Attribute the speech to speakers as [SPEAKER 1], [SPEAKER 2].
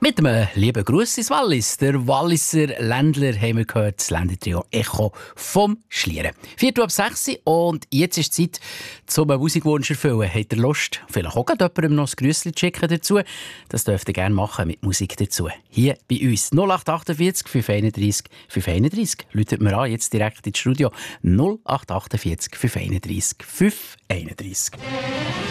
[SPEAKER 1] Mit einem lieben Gruß ins Wallis. Der Walliser Ländler haben wir gehört, das Ländlertrio Echo vom Schlieren. 4:06 und jetzt ist die Zeit, zum einen Musikwunsch erfüllen. Habt ihr Lust, vielleicht auch jemandem noch ein Grüßchen zu schicken dazu? Das dürft ihr gerne machen mit Musik dazu. Hier bei uns 0848 531 531. Läutet mir an, jetzt direkt ins Studio 0848 531 531.